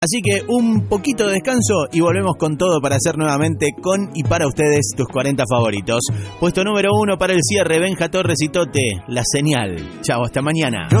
Así que un poquito de descanso y volvemos con todo para hacer nuevamente con y para ustedes tus 40 favoritos. Puesto número 1 para el cierre, Benja Torres y Tote, La Señal. Chao, hasta mañana.